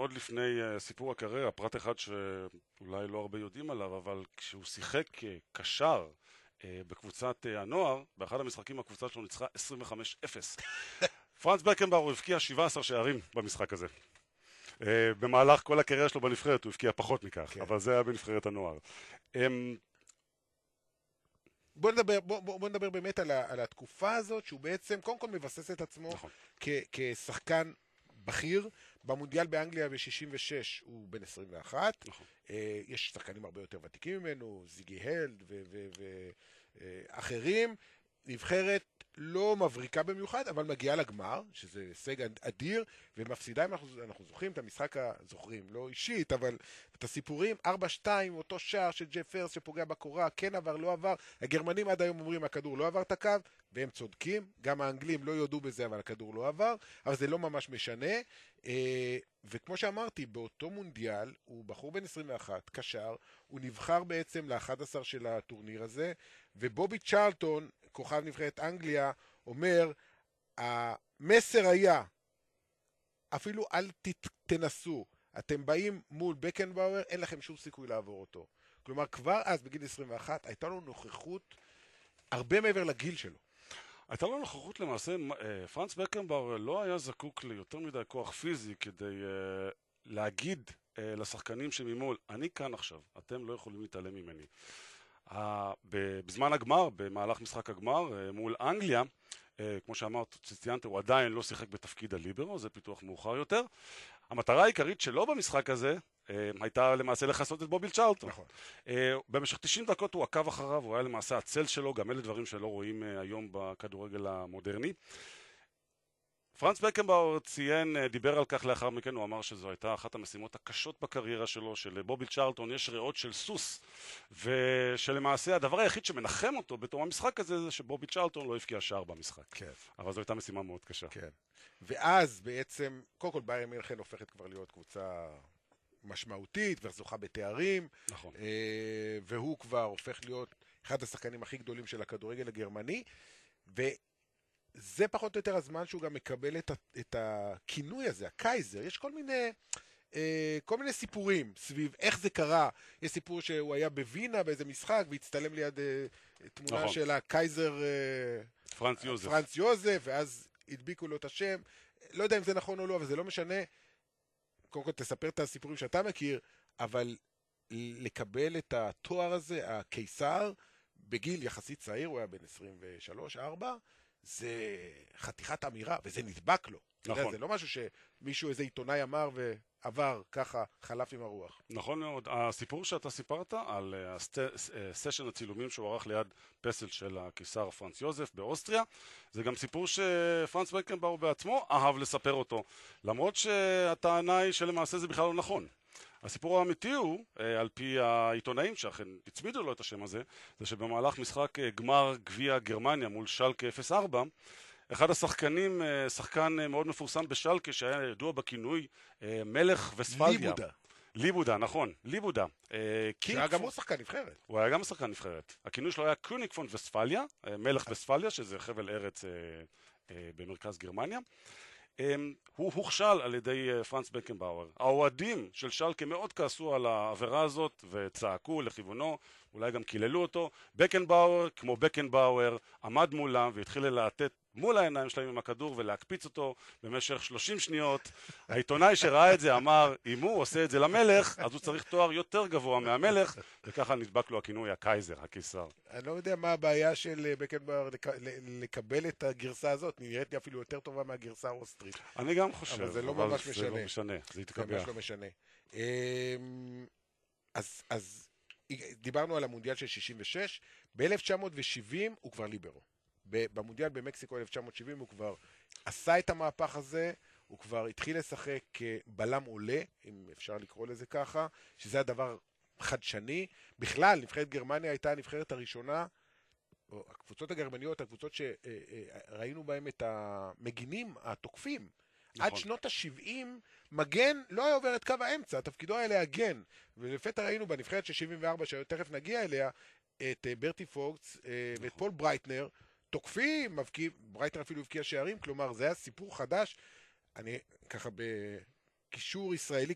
עוד לפני סיפור הקריירה, פרט אחד שאולי לא הרבה יודעים עליו, אבל כשהוא שיחק קשר בקבוצת הנוער, באחד המשחקים הקבוצה שלו ניצחה 25-0. פרנץ בקנבאואר הבקיע 17 שערים במשחק הזה. במהלך כל הקריירה שלו בנבחרת הוא הבקיע פחות מכך, כן. אבל זה היה בנבחרת הנוער. בוא נדבר באמת על התקופה הזאת, שהוא בעצם קודם כל מבסס את עצמו נכון. כשחקן בכיר. במונדיאל באנגליה ב-66 הוא בן 21. נכון. יש שחקנים הרבה יותר ותיקים ממנו, זיגי הלד ואחרים. נבחרת לא מבריקה במיוחד, אבל מגיעה לגמר, שזה הישג אדיר, ומפסידה, אם אנחנו זוכרים את המשחק, זוכרים, לא אישית, אבל את הסיפורים, 4-2, אותו שער של ג'פרס שפוגע בקורה, כן עבר, לא עבר, הגרמנים עד היום אומרים, הכדור לא עבר את הקו, והם צודקים, גם האנגלים לא יודו בזה, אבל הכדור לא עבר, אבל זה לא ממש משנה, וכמו שאמרתי, באותו מונדיאל, הוא בחור בן 21, קשר, הוא נבחר בעצם ל-11 של הטורניר הזה, ובובי צ'רלטון, כוכב נבחרת אנגליה, אומר, המסר היה, אפילו אל תנסו, אתם באים מול בקנבאואר, אין לכם שום סיכוי לעבור אותו. כלומר, כבר אז, בגיל 21, הייתה לו נוכחות הרבה מעבר לגיל שלו. הייתה לו נוכחות למעשה, פרנץ בקנבאואר לא היה זקוק ליותר מדי כוח פיזי כדי להגיד לשחקנים שממול, אני כאן עכשיו, אתם לא יכולים להתעלם ממני. בזמן הגמר, במהלך משחק הגמר, מול אנגליה, כמו שאמרת, ציינת, הוא עדיין לא שיחק בתפקיד הליברו, זה פיתוח מאוחר יותר. המטרה העיקרית שלו במשחק הזה, הייתה למעשה לחסות את בובי צ'רלטון. נכון. במשך 90 דקות הוא עקב אחריו, הוא היה למעשה הצל שלו, גם אלה דברים שלא רואים היום בכדורגל המודרני. פרנץ בקנבאואר דיבר על כך לאחר מכן, הוא אמר שזו הייתה אחת המשימות הקשות בקריירה שלו, שלבובי צ'רלטון יש ריאות של סוס, ושלמעשה הדבר היחיד שמנחם אותו בתום המשחק הזה, זה שבובי צ'רלטון לא הבקיע שער במשחק. כן. אבל זו הייתה משימה מאוד קשה. כן. ואז בעצם, קודם כל ביירן מינכן הופכת כבר להיות קבוצה משמעותית, וזוכה בתארים. נכון. והוא כבר הופך להיות אחד השחקנים הכי גדולים של הכדורגל הגרמני, זה פחות או יותר הזמן שהוא גם מקבל את הכינוי הזה, הקייזר. יש כל מיני סיפורים סביב איך זה קרה. יש סיפור שהוא היה בווינה באיזה משחק, והצטלם ליד תמונה נכון. של הקייזר פרנץ יוזף, ואז הדביקו לו את השם. לא יודע אם זה נכון או לא, אבל זה לא משנה. קודם כל תספר את הסיפורים שאתה מכיר, אבל לקבל את התואר הזה, הקיסר, בגיל יחסית צעיר, הוא היה בן 23-4, זה חתיכת אמירה, וזה נדבק לו. נכון. זה לא משהו שמישהו, איזה עיתונאי אמר ועבר ככה, חלף עם הרוח. נכון מאוד. הסיפור שאתה סיפרת על סשן הצילומים שהוא ערך ליד פסל של הקיסר פרנץ יוזף באוסטריה, זה גם סיפור שפרנץ בקנבאואר בעצמו אהב לספר אותו, למרות שהטענה היא שלמעשה זה בכלל לא נכון. הסיפור האמיתי הוא, על פי העיתונאים שאכן הצמידו לו את השם הזה, זה שבמהלך משחק גמר גביע גרמניה מול שלקה 04, אחד השחקנים, שחקן מאוד מפורסם בשלקה שהיה ידוע בכינוי מלך וספלדיה. ליבודה, נכון, ליבודה. שהיה גם הוא שחקן נבחרת. הוא היה גם שחקן נבחרת. הכינוי שלו היה קוניג פון וספליה, מלך וספליה, שזה חבל ארץ במרכז גרמניה. הוא הוכשל על ידי פרנץ בקנבאואר. האוהדים של שלקה מאוד כעסו על העבירה הזאת וצעקו לכיוונו, אולי גם קיללו אותו. בקנבאואר, כמו בקנבאואר, עמד מולם והתחיל ללהטט מול העיניים שלהם עם הכדור ולהקפיץ אותו במשך 30 שניות. העיתונאי שראה את זה אמר, אם הוא עושה את זה למלך, אז הוא צריך תואר יותר גבוה מהמלך, וככה נדבק לו הכינוי הקייזר, הקיסר. אני לא יודע מה הבעיה של בקנבאואר לקבל את הגרסה הזאת, נראית לי אפילו יותר טובה מהגרסה האוסטרית. אני גם חושב, אבל זה לא ממש משנה. זה לא משנה, זה יתקבע. זה ממש לא משנה. אז דיברנו על המונדיאל של 66, ב-1970 הוא כבר ליברו. במונדיאל במקסיקו 1970 הוא כבר עשה את המהפך הזה, הוא כבר התחיל לשחק כבלם עולה, אם אפשר לקרוא לזה ככה, שזה הדבר חדשני. בכלל, נבחרת גרמניה הייתה הנבחרת הראשונה, או הקבוצות הגרמניות, הקבוצות שראינו בהם את המגינים, התוקפים. נכון. עד שנות ה-70, מגן לא היה עובר את קו האמצע, תפקידו היה להגן. ולפתע ראינו בנבחרת של 74, שתכף נגיע אליה, את ברטי פוקס ואת פול ברייטנר, תוקפים, ברייטנר אפילו הבקיע שערים, כלומר זה היה סיפור חדש. אני ככה בקישור ישראלי